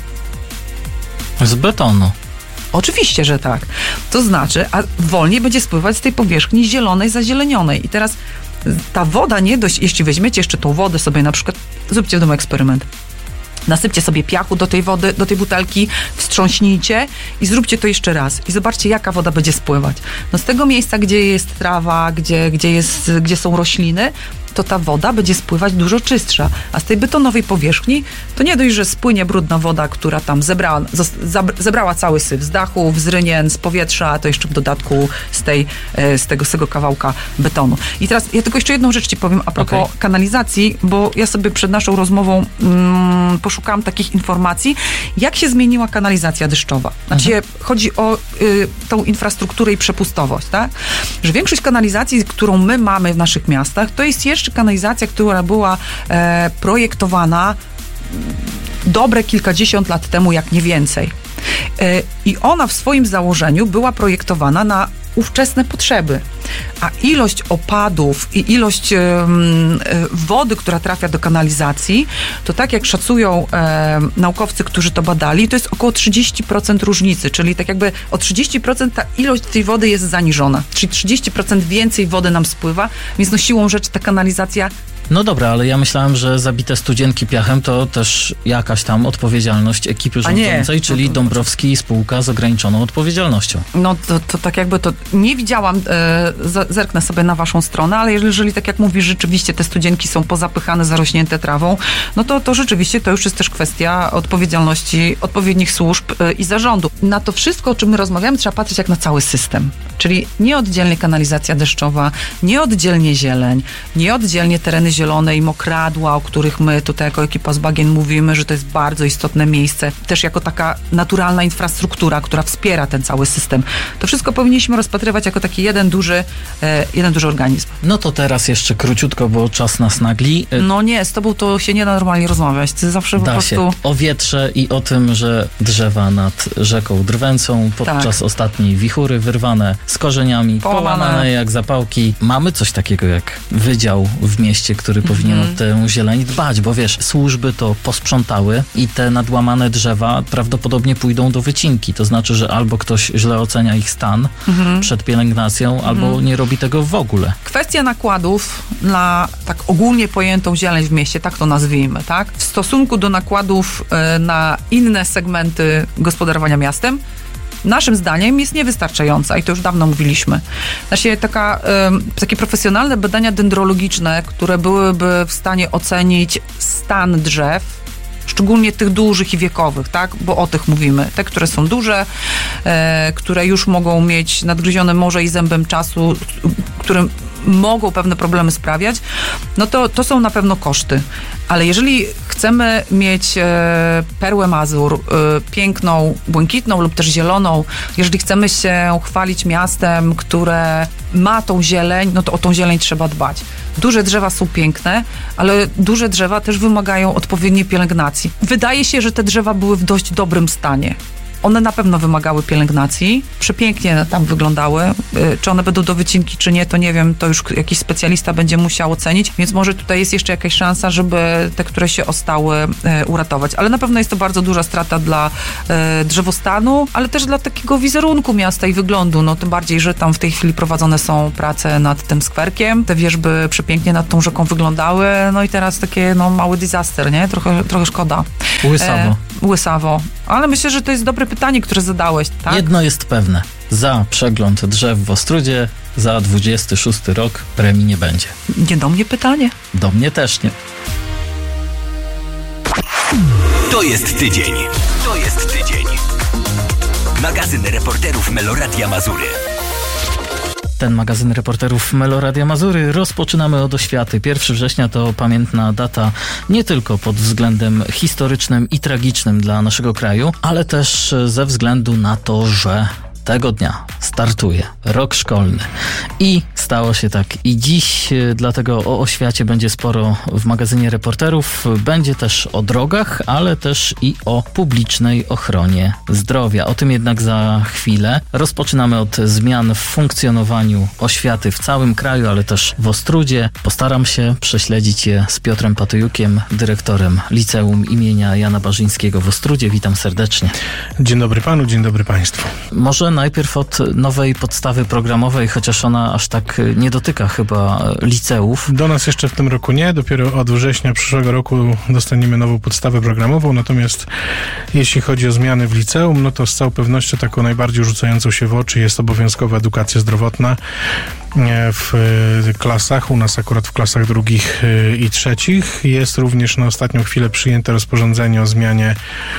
Z betonu. Oczywiście, że tak. To znaczy, a wolniej będzie spływać z tej powierzchni zielonej, zazielenionej. I teraz ta woda nie dość, jeśli weźmiecie jeszcze tą wodę sobie na przykład, zróbcie w domu eksperyment. Nasypcie sobie piachu do tej wody, do tej butelki, wstrząśnijcie i zróbcie to jeszcze raz. I zobaczcie, jaka woda będzie spływać. No z tego miejsca, gdzie jest trawa, gdzie, gdzie, jest, gdzie są rośliny, to ta woda będzie spływać dużo czystsza. A z tej betonowej powierzchni to nie dość, że spłynie brudna woda, która tam zebrała, zebrała cały syf z dachów, z rynien, z powietrza, to jeszcze w dodatku z, tej, z, tego, z tego kawałka betonu. I teraz ja tylko jeszcze jedną rzecz ci powiem a propos okay. kanalizacji, bo ja sobie przed naszą rozmową mm, poszukałam takich informacji, jak się zmieniła kanalizacja deszczowa. Znaczy mhm. chodzi o y, tą infrastrukturę i przepustowość, tak? Że większość kanalizacji, którą my mamy w naszych miastach, to jest jeszcze kanalizacja, która była e, projektowana dobre kilkadziesiąt lat temu, jak nie więcej. E, I ona w swoim założeniu była projektowana na ówczesne potrzeby. A ilość opadów i ilość e, wody, która trafia do kanalizacji, to tak jak szacują e, naukowcy, którzy to badali, to jest około trzydzieści procent różnicy, czyli tak jakby o trzydzieści procent ta ilość tej wody jest zaniżona, czyli trzydzieści procent więcej wody nam spływa, więc no siłą rzeczy ta kanalizacja. No dobra, ale ja myślałem, że zabite studzienki piachem to też jakaś tam odpowiedzialność ekipy rządzącej, czyli Dąbrowski i spółka z ograniczoną odpowiedzialnością. No to, to tak jakby to nie widziałam, e, zerknę sobie na waszą stronę, ale jeżeli, jeżeli tak jak mówisz, rzeczywiście te studzienki są pozapychane, zarośnięte trawą, no to, to rzeczywiście to już jest też kwestia odpowiedzialności odpowiednich służb e, i zarządu. Na to wszystko, o czym my rozmawiamy, trzeba patrzeć jak na cały system. Czyli nie oddzielnie kanalizacja deszczowa, nie oddzielnie zieleń, nie oddzielnie tereny zielone i mokradła, o których my tutaj jako ekipa z Bagien mówimy, że to jest bardzo istotne miejsce, też jako taka naturalna infrastruktura, która wspiera ten cały system. To wszystko powinniśmy rozpatrywać jako taki jeden duży, e, jeden duży organizm. No to teraz jeszcze króciutko, bo czas nas nagli. No nie, z tobą to się nie da normalnie rozmawiać. Ty zawsze da po prostu... się. O wietrze i o tym, że drzewa nad rzeką Drwęcą podczas tak. ostatniej wichury wyrwane z korzeniami, połamane. połamane jak zapałki. Mamy coś takiego jak wydział w mieście, który mm-hmm. powinien o tę zieleń dbać, bo wiesz, służby to posprzątały i te nadłamane drzewa prawdopodobnie pójdą do wycinki. To znaczy, że albo ktoś źle ocenia ich stan mm-hmm. przed pielęgnacją, mm-hmm. albo nie robi tego w ogóle. Kwestia nakładów na tak ogólnie pojętą zieleń w mieście, tak to nazwijmy, tak? W stosunku do nakładów y, na inne segmenty gospodarowania miastem, naszym zdaniem jest niewystarczająca i to już dawno mówiliśmy. Znaczy taka, y, takie profesjonalne badania dendrologiczne, które byłyby w stanie ocenić stan drzew, szczególnie tych dużych i wiekowych, tak? Bo o tych mówimy. Te, które są duże, e, które już mogą mieć nadgryzione morze i zębem czasu, które mogą pewne problemy sprawiać, no to, to są na pewno koszty. Ale jeżeli chcemy mieć e, perłę Mazur, e, piękną, błękitną lub też zieloną, jeżeli chcemy się chwalić miastem, które ma tą zieleń, no to o tą zieleń trzeba dbać. Duże drzewa są piękne, ale duże drzewa też wymagają odpowiedniej pielęgnacji. Wydaje się, że te drzewa były w dość dobrym stanie. One na pewno wymagały pielęgnacji, przepięknie tam wyglądały. Czy one będą do wycinki, czy nie, to nie wiem, to już jakiś specjalista będzie musiał ocenić, więc może tutaj jest jeszcze jakaś szansa, żeby te, które się ostały, e, uratować. Ale na pewno jest to bardzo duża strata dla e, drzewostanu, ale też dla takiego wizerunku miasta i wyglądu. No tym bardziej, że tam w tej chwili prowadzone są prace nad tym skwerkiem. Te wierzby przepięknie nad tą rzeką wyglądały, no i teraz takie no mały disaster, nie? Trochę, trochę szkoda. Łysawo. E, łysawo. Ale myślę, że to jest dobre pytanie, które zadałeś, tak? Jedno jest pewne. Za przegląd drzew w Ostródzie za dwudziesty szósty rok premii nie będzie. Nie do mnie pytanie. Do mnie też nie. To jest tydzień. To jest tydzień. Magazyn reporterów Meloradia Mazury. Ten magazyn reporterów Meloradia Mazury rozpoczynamy od oświaty. pierwszego września to pamiętna data nie tylko pod względem historycznym i tragicznym dla naszego kraju, ale też ze względu na to, że tego dnia startuje rok szkolny. I stało się tak i dziś, dlatego o oświacie będzie sporo w magazynie reporterów. Będzie też o drogach, ale też i o publicznej ochronie zdrowia. O tym jednak za chwilę. Rozpoczynamy od zmian w funkcjonowaniu oświaty w całym kraju, ale też w Ostródzie. Postaram się prześledzić je z Piotrem Patyjukiem, dyrektorem Liceum imienia Jana Barzyńskiego w Ostródzie. Witam serdecznie. Dzień dobry panu, dzień dobry państwu. Może najpierw od nowej podstawy programowej, chociaż ona aż tak nie dotyka chyba liceów. Do nas jeszcze w tym roku nie, dopiero od września przyszłego roku dostaniemy nową podstawę programową, natomiast jeśli chodzi o zmiany w liceum, no to z całą pewnością taką najbardziej rzucającą się w oczy jest obowiązkowa edukacja zdrowotna w klasach, u nas akurat w klasach drugich i trzecich. Jest również na ostatnią chwilę przyjęte rozporządzenie o zmianie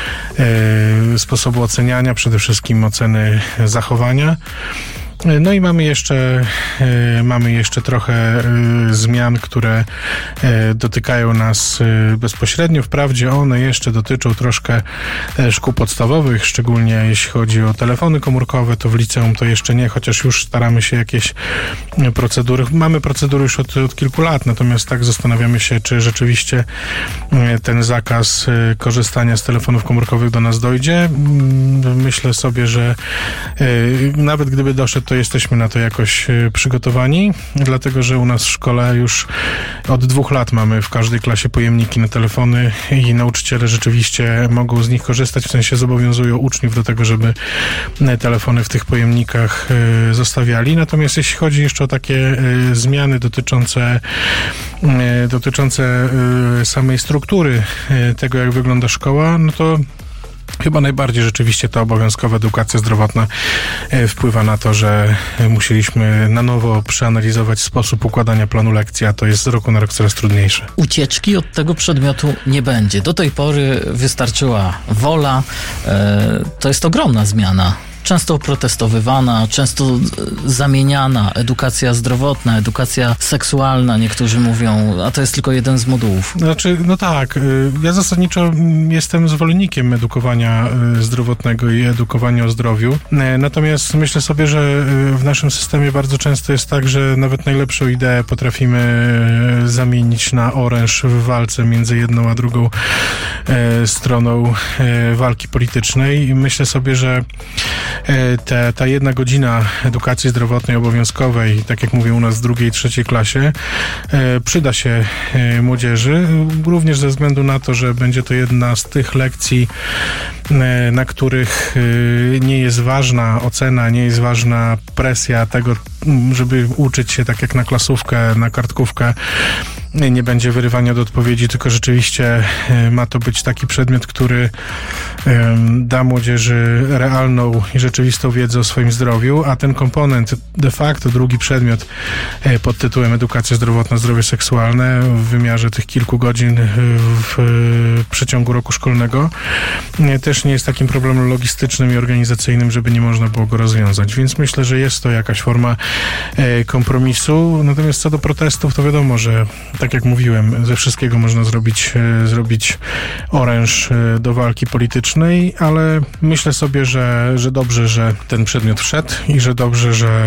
sposobu oceniania, przede wszystkim oceny zachowania. No i mamy jeszcze, mamy jeszcze trochę zmian, które dotykają nas bezpośrednio. Wprawdzie one jeszcze dotyczą troszkę szkół podstawowych, szczególnie jeśli chodzi o telefony komórkowe, to w liceum to jeszcze nie, chociaż już staramy się jakieś procedury. Mamy procedury już od, od kilku lat, natomiast tak zastanawiamy się, czy rzeczywiście ten zakaz korzystania z telefonów komórkowych do nas dojdzie. Myślę sobie, że nawet gdyby doszedł, to jesteśmy na to jakoś przygotowani, dlatego że u nas w szkole już od dwóch lat mamy w każdej klasie pojemniki na telefony i nauczyciele rzeczywiście mogą z nich korzystać, w sensie zobowiązują uczniów do tego, żeby telefony w tych pojemnikach zostawiali. Natomiast jeśli chodzi jeszcze o takie zmiany dotyczące dotyczące samej struktury tego, jak wygląda szkoła, no to chyba najbardziej rzeczywiście ta obowiązkowa edukacja zdrowotna wpływa na to, że musieliśmy na nowo przeanalizować sposób układania planu lekcji, a to jest z roku na rok coraz trudniejsze. Ucieczki od tego przedmiotu nie będzie. Do tej pory wystarczyła wola. To jest ogromna zmiana. Często protestowywana, często zamieniana, edukacja zdrowotna, edukacja seksualna, niektórzy mówią, a to jest tylko jeden z modułów. Znaczy, no tak, ja zasadniczo jestem zwolennikiem edukowania zdrowotnego i edukowania o zdrowiu, natomiast myślę sobie, że w naszym systemie bardzo często jest tak, że nawet najlepszą ideę potrafimy zamienić na oręż w walce między jedną a drugą stroną walki politycznej i myślę sobie, że Te, ta jedna godzina edukacji zdrowotnej obowiązkowej, tak jak mówię u nas w drugiej i trzeciej klasie, e, przyda się e, młodzieży, również ze względu na to, że będzie to jedna z tych lekcji, e, na których e, nie jest ważna ocena, nie jest ważna presja tego, żeby uczyć się tak jak na klasówkę, na kartkówkę, nie będzie wyrywania do odpowiedzi, tylko rzeczywiście ma to być taki przedmiot, który da młodzieży realną i rzeczywistą wiedzę o swoim zdrowiu, a ten komponent, de facto drugi przedmiot pod tytułem Edukacja zdrowotna, zdrowie seksualne w wymiarze tych kilku godzin w przeciągu roku szkolnego też nie jest takim problemem logistycznym i organizacyjnym, żeby nie można było go rozwiązać, więc myślę, że jest to jakaś forma kompromisu, natomiast co do protestów, to wiadomo, że tak jak mówiłem, ze wszystkiego można zrobić, zrobić oręż do walki politycznej, ale myślę sobie, że, że dobrze, że ten przedmiot wszedł i że dobrze, że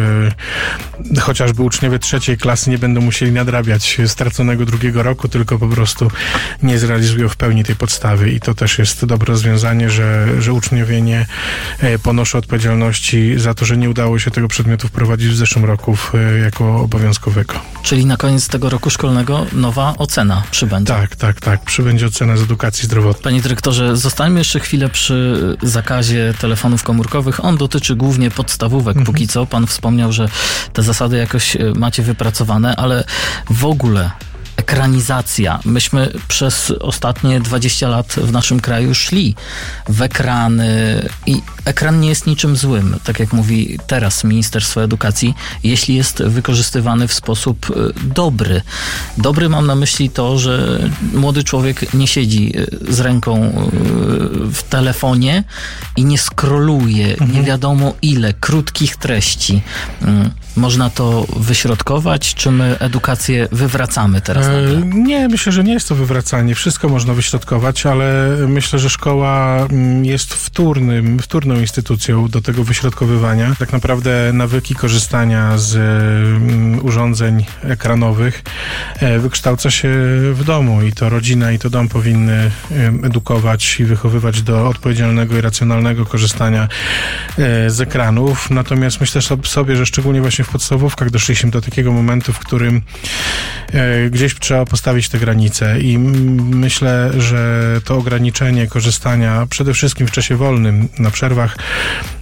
y, chociażby uczniowie trzeciej klasy nie będą musieli nadrabiać straconego drugiego roku, tylko po prostu nie zrealizują w pełni tej podstawy i to też jest dobre rozwiązanie, że, że uczniowie nie ponoszą odpowiedzialności za to, że nie udało się tego przedmiotu wprowadzić w zeszłym roku w, jako obowiązkowego. Czyli na koniec tego roku szkolnego nowa ocena przybędzie. Tak, tak, tak. Przybędzie ocena z edukacji zdrowotnej. Panie dyrektorze, zostańmy jeszcze chwilę przy zakazie telefonów komórkowych. On dotyczy głównie podstawówek mhm. póki co. Pan wspomniał, że te zasady jakoś macie wypracowane, ale w ogóle ekranizacja. Myśmy przez ostatnie dwadzieścia lat w naszym kraju szli w ekrany i ekran nie jest niczym złym, tak jak mówi teraz Ministerstwo Edukacji, jeśli jest wykorzystywany w sposób dobry. Dobry mam na myśli to, że młody człowiek nie siedzi z ręką w telefonie i nie skroluje mhm. nie wiadomo ile krótkich treści. Można to wyśrodkować, czy my edukację wywracamy teraz? E, nie, myślę, że nie jest to wywracanie. Wszystko można wyśrodkować, ale myślę, że szkoła jest wtórnym, wtórną instytucją do tego wyśrodkowywania. Tak naprawdę nawyki korzystania z um, urządzeń ekranowych e, wykształca się w domu i to rodzina i to dom powinny um, edukować i wychowywać do odpowiedzialnego i racjonalnego korzystania e, z ekranów. Natomiast myślę sobie, że szczególnie właśnie w podstawówkach doszliśmy do takiego momentu, w którym e, gdzieś trzeba postawić te granice i myślę, że to ograniczenie korzystania przede wszystkim w czasie wolnym, na przerwach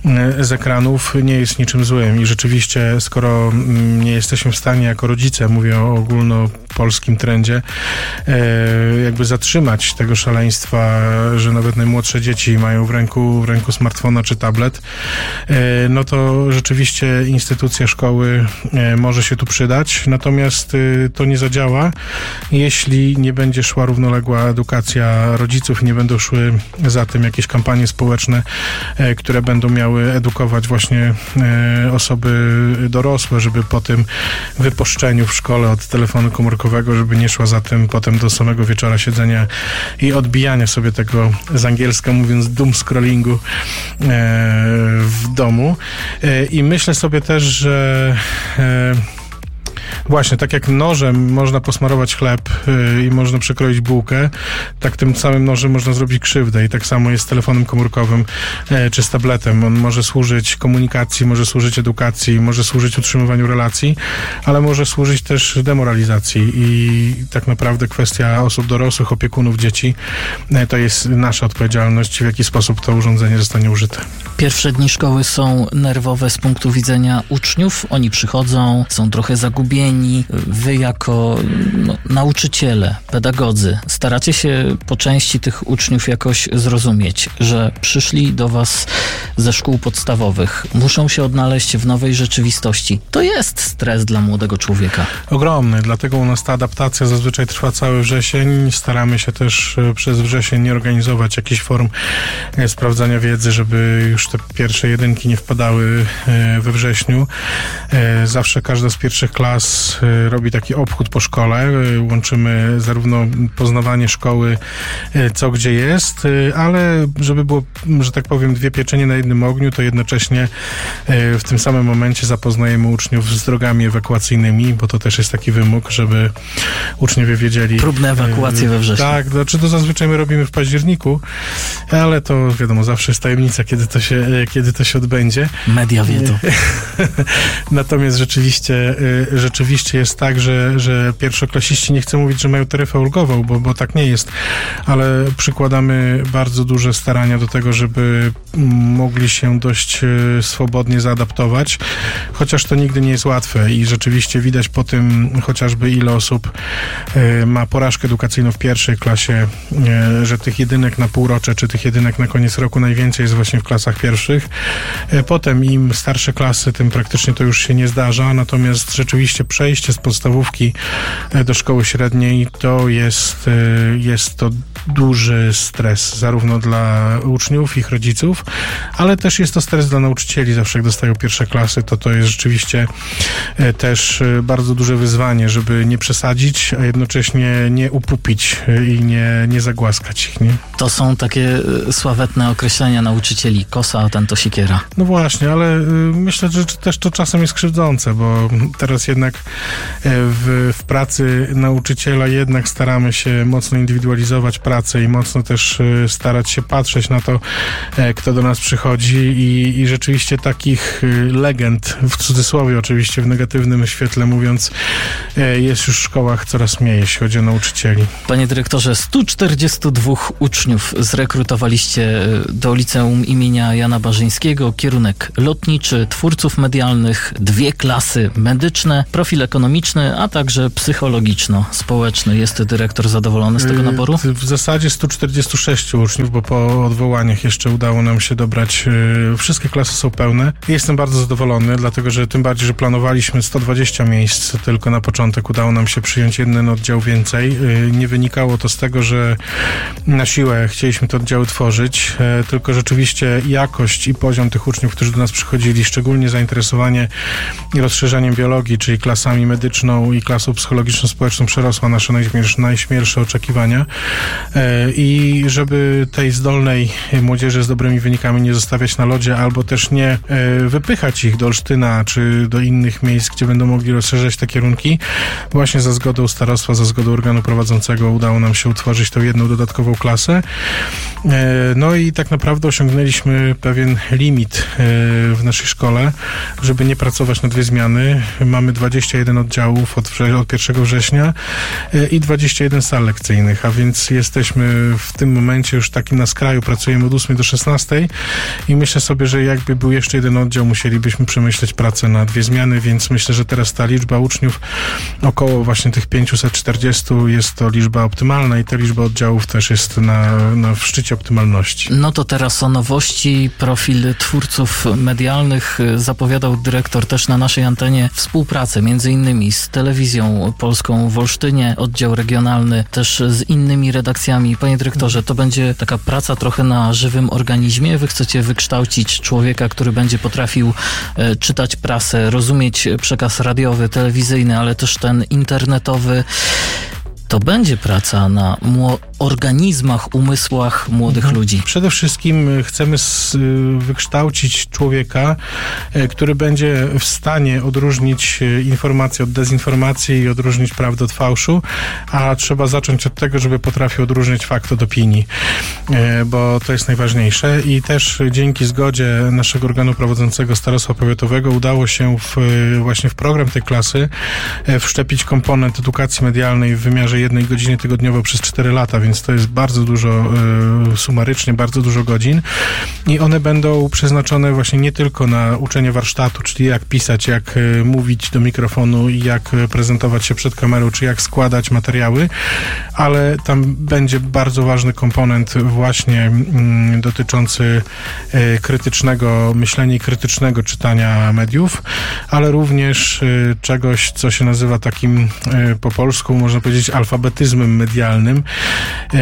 z ekranów nie jest niczym złym i rzeczywiście, skoro nie jesteśmy w stanie jako rodzice, mówię o ogólnopolskim trendzie, jakby zatrzymać tego szaleństwa, że nawet najmłodsze dzieci mają w ręku, w ręku smartfona czy tablet, no to rzeczywiście instytucja szkoły może się tu przydać, natomiast to nie zadziała, jeśli nie będzie szła równoległa edukacja rodziców, nie będą szły za tym jakieś kampanie społeczne, które będą miały edukować właśnie osoby dorosłe, żeby po tym wypuszczeniu w szkole od telefonu komórkowego, żeby nie szła za tym potem do samego wieczora siedzenia i odbijania sobie tego, z angielska mówiąc, doom scrollingu w domu. I myślę sobie też, że właśnie, tak jak nożem można posmarować chleb yy, i można przekroić bułkę, tak tym samym nożem można zrobić krzywdę i tak samo jest z telefonem komórkowym yy, czy z tabletem. On może służyć komunikacji, może służyć edukacji, może służyć utrzymywaniu relacji, ale może służyć też demoralizacji i tak naprawdę kwestia osób dorosłych, opiekunów dzieci, yy, to jest nasza odpowiedzialność, w jaki sposób to urządzenie zostanie użyte. Pierwsze dni szkoły są nerwowe z punktu widzenia uczniów. Oni przychodzą, są trochę zagubieni. Wy jako no, nauczyciele, pedagodzy, staracie się po części tych uczniów jakoś zrozumieć, że przyszli do was ze szkół podstawowych, muszą się odnaleźć w nowej rzeczywistości. To jest stres dla młodego człowieka. Ogromny, dlatego u nas ta adaptacja zazwyczaj trwa cały wrzesień. Staramy się też przez wrzesień nie organizować jakichś form sprawdzania wiedzy, żeby już te pierwsze jedynki nie wpadały we wrześniu. Zawsze każda z pierwszych klas robi taki obchód po szkole. Łączymy zarówno poznawanie szkoły, co gdzie jest, ale żeby było, że tak powiem, dwie pieczenie na jednym ogniu, to jednocześnie w tym samym momencie zapoznajemy uczniów z drogami ewakuacyjnymi, bo to też jest taki wymóg, żeby uczniowie wiedzieli... Próbne ewakuacje we wrześniu. Tak, znaczy to zazwyczaj my robimy w październiku, ale to wiadomo, zawsze jest tajemnica, kiedy to się, kiedy to się odbędzie. Media wiedzą. Natomiast rzeczywiście, rzeczywiście jest tak, że, że pierwszoklasiści, nie chcę mówić, że mają taryfę ulgową, bo, bo tak nie jest, ale przykładamy bardzo duże starania do tego, żeby mogli się dość swobodnie zaadaptować, chociaż to nigdy nie jest łatwe i rzeczywiście widać po tym chociażby ile osób ma porażkę edukacyjną w pierwszej klasie, że tych jedynek na półrocze, czy tych jedynek na koniec roku najwięcej jest właśnie w klasach pierwszych. Potem im starsze klasy, tym praktycznie to już się nie zdarza, natomiast rzeczywiście przejście z podstawówki do szkoły średniej to jest, jest to duży stres, zarówno dla uczniów, ich rodziców, ale też jest to stres dla nauczycieli. Zawsze jak dostają pierwsze klasy, to to jest rzeczywiście też bardzo duże wyzwanie, żeby nie przesadzić, a jednocześnie nie upupić i nie, nie zagłaskać ich, nie? To są takie sławetne określenia nauczycieli. Kosa, a ten to siekiera. No właśnie, ale myślę, że też to czasem jest krzywdzące, bo teraz jednak w, w pracy nauczyciela jednak staramy się mocno indywidualizować pracę i mocno też starać się patrzeć na to, kto do nas przychodzi i, i rzeczywiście takich legend, w cudzysłowie oczywiście, w negatywnym świetle mówiąc, jest już w szkołach coraz mniej, jeśli chodzi o nauczycieli. Panie dyrektorze, stu czterdziestu dwóch uczniów zrekrutowaliście do liceum imienia Jana Barzyńskiego, kierunek lotniczy, twórców medialnych, dwie klasy medyczne, profil ekonomiczny, a także psychologiczno-społeczny. Jest dyrektor zadowolony z tego naboru? W zasadzie stu czterdziestu sześciu uczniów, bo po odwołaniach jeszcze udało nam się dobrać, wszystkie klasy są pełne. Jestem bardzo zadowolony, dlatego że tym bardziej, że planowaliśmy sto dwadzieścia miejsc, tylko na początek udało nam się przyjąć jeden oddział więcej. Nie wynikało to z tego, że na siłę chcieliśmy te oddziały tworzyć, tylko rzeczywiście jakość i poziom tych uczniów, którzy do nas przychodzili, szczególnie zainteresowanie i rozszerzeniem biologii, czyli klasami medyczną i klasą psychologiczno-społeczną przerosła nasze najśmielsze, najśmielsze oczekiwania i żeby tej zdolnej młodzieży z dobrymi wynikami nie zostawiać na lodzie, albo też nie wypychać ich do Olsztyna, czy do innych miejsc, gdzie będą mogli rozszerzać te kierunki, właśnie za zgodą starostwa, za zgodą organu prowadzącego udało nam się utworzyć tą jedną dodatkową klasę. No i tak naprawdę osiągnęliśmy pewien limit w naszej szkole, żeby nie pracować na dwie zmiany. Mamy dwadzieścia dwadzieścia jeden oddziałów od, wrze- od pierwszego września i dwadzieścia jeden sal lekcyjnych, a więc jesteśmy w tym momencie już takim na skraju, pracujemy od ósmej do szesnastej i myślę sobie, że jakby był jeszcze jeden oddział, musielibyśmy przemyśleć pracę na dwie zmiany, więc myślę, że teraz ta liczba uczniów około właśnie tych pięćset czterdzieści jest to liczba optymalna i ta liczba oddziałów też jest na, na w szczycie optymalności. No to teraz o nowości. Profil twórców medialnych zapowiadał dyrektor też na naszej antenie współpracę między innymi z Telewizją Polską w Olsztynie, oddział regionalny też z innymi redakcjami. Panie dyrektorze, to będzie taka praca trochę na żywym organizmie. Wy chcecie wykształcić człowieka, który będzie potrafił e, czytać prasę, rozumieć przekaz radiowy, telewizyjny, ale też ten internetowy. To będzie praca na mło- organizmach, umysłach młodych mhm. ludzi. Przede wszystkim chcemy s- wykształcić człowieka, e, który będzie w stanie odróżnić informację od dezinformacji i odróżnić prawdę od fałszu, a trzeba zacząć od tego, żeby potrafił odróżnić fakt od opinii, e, bo to jest najważniejsze i też dzięki zgodzie naszego organu prowadzącego Starostwa Powiatowego udało się w, właśnie w program tej klasy e, wszczepić komponent edukacji medialnej w wymiarze jednej godziny tygodniowo przez cztery lata, więc to jest bardzo dużo, y, sumarycznie bardzo dużo godzin i one będą przeznaczone właśnie nie tylko na uczenie warsztatu, czyli jak pisać, jak y, mówić do mikrofonu i jak y, prezentować się przed kamerą, czy jak składać materiały, ale tam będzie bardzo ważny komponent właśnie y, dotyczący y, krytycznego myślenia i krytycznego czytania mediów, ale również y, czegoś, co się nazywa takim y, po polsku, można powiedzieć, alfabetyzmem medialnym, yy,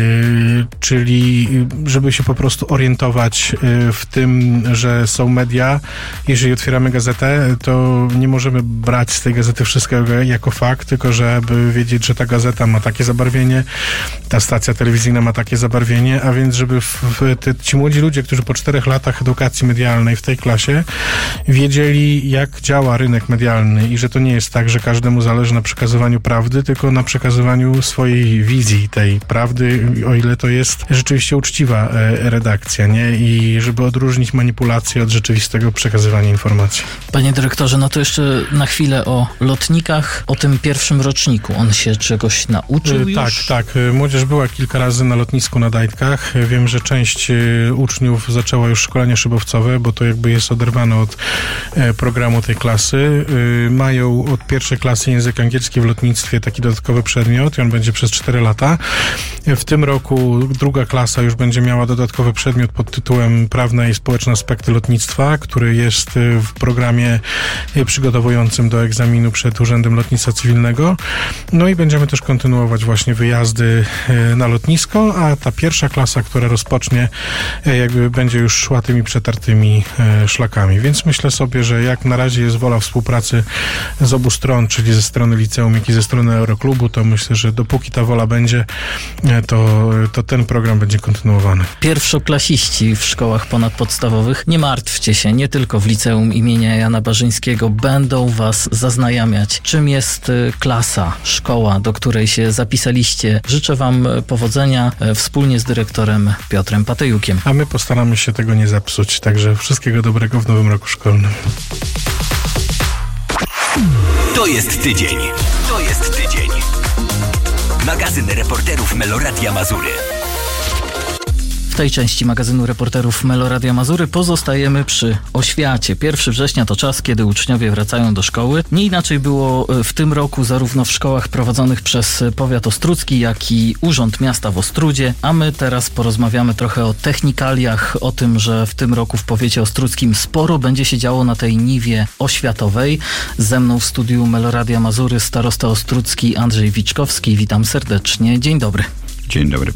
czyli żeby się po prostu orientować yy, w tym, że są media. Jeżeli otwieramy gazetę, to nie możemy brać z tej gazety wszystkiego jako fakt, tylko żeby wiedzieć, że ta gazeta ma takie zabarwienie, ta stacja telewizyjna ma takie zabarwienie, a więc żeby w, w, te, ci młodzi ludzie, którzy po czterech latach edukacji medialnej w tej klasie wiedzieli, jak działa rynek medialny i że to nie jest tak, że każdemu zależy na przekazywaniu prawdy, tylko na przekazywaniu swojej wizji tej prawdy, o ile to jest rzeczywiście uczciwa e, redakcja, nie? I żeby odróżnić manipulację od rzeczywistego przekazywania informacji. Panie dyrektorze, no to jeszcze na chwilę o lotnikach, o tym pierwszym roczniku. On się czegoś nauczył już? Tak, tak. Młodzież była kilka razy na lotnisku na Dajtkach. Wiem, że część uczniów zaczęła już szkolenia szybowcowe, bo to jakby jest oderwane od programu tej klasy. Mają od pierwszej klasy język angielski w lotnictwie, taki dodatkowy przedmiot i on będzie przez cztery lata. W tym roku druga klasa już będzie miała dodatkowy przedmiot pod tytułem Prawne i społeczne aspekty lotnictwa, który jest w programie przygotowującym do egzaminu przed Urzędem Lotnictwa Cywilnego. No i będziemy też kontynuować właśnie wyjazdy na lotnisko, a ta pierwsza klasa, która rozpocznie, jakby będzie już szła tymi przetartymi szlakami. Więc myślę sobie, że jak na razie jest wola współpracy z obu stron, czyli ze strony liceum, jak i ze strony Euroklubu, to myślę, że dopóki ta wola będzie, to, to ten program będzie kontynuowany. Pierwszoklasiści w szkołach ponadpodstawowych, nie martwcie się, nie tylko w liceum imienia Jana Barzyńskiego będą was zaznajamiać, czym jest klasa, szkoła, do której się zapisaliście. Życzę wam powodzenia wspólnie z dyrektorem Piotrem Patyjukiem. A my postaramy się tego nie zepsuć, także wszystkiego dobrego w nowym roku szkolnym. To jest tydzień. To jest tydzień. Magazyn reporterów Meloradia Mazury. W tej części magazynu reporterów Meloradia Mazury pozostajemy przy oświacie. pierwszego września to czas, kiedy uczniowie wracają do szkoły. Nie inaczej było w tym roku zarówno w szkołach prowadzonych przez powiat ostrucki, jak i Urząd Miasta w Ostródzie. A my teraz porozmawiamy trochę o technikaliach, o tym, że w tym roku w powiecie ostruckim sporo będzie się działo na tej niwie oświatowej. Ze mną w studiu Meloradia Mazury starosta ostrucki Andrzej Wiczkowski. Witam serdecznie. Dzień dobry. Dzień dobry.